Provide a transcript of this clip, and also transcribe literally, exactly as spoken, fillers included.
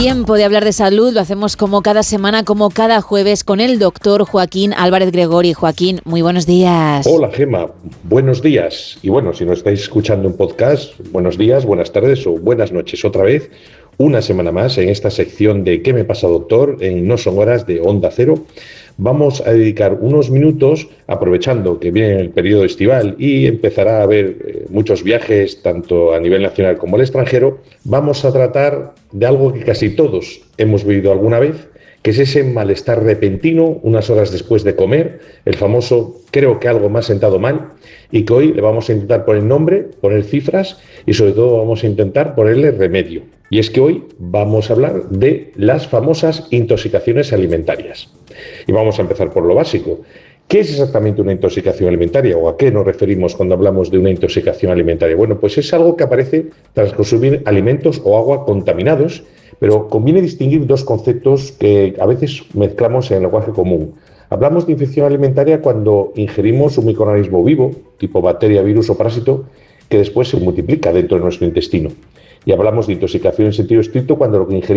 Tiempo de hablar de salud, lo hacemos como cada semana, como cada jueves, con el doctor Joaquín Álvarez Gregori. Joaquín, muy buenos días. Hola, Gema, buenos días. Y bueno, si nos estáis escuchando en podcast, buenos días, buenas tardes o buenas noches otra vez. Una semana más en esta sección de ¿Qué me pasa, doctor?, en No Son Horas de Onda Cero. Vamos a dedicar unos minutos, aprovechando que viene el periodo estival y empezará a haber eh, muchos viajes, tanto a nivel nacional como al extranjero. Vamos a tratar de algo que casi todos hemos vivido alguna vez, que es ese malestar repentino unas horas después de comer, el famoso creo que algo me ha sentado mal, y que hoy le vamos a intentar poner nombre, poner cifras y sobre todo vamos a intentar ponerle remedio. Y es que hoy vamos a hablar de las famosas intoxicaciones alimentarias. Y vamos a empezar por lo básico. ¿Qué es exactamente una intoxicación alimentaria o a qué nos referimos cuando hablamos de una intoxicación alimentaria? Bueno, pues es algo que aparece tras consumir alimentos o agua contaminados, pero conviene distinguir dos conceptos que a veces mezclamos en el lenguaje común. Hablamos de infección alimentaria cuando ingerimos un microorganismo vivo, tipo bacteria, virus o parásito, que después se multiplica dentro de nuestro intestino. Y hablamos de intoxicación en sentido estricto cuando lo que ingerimos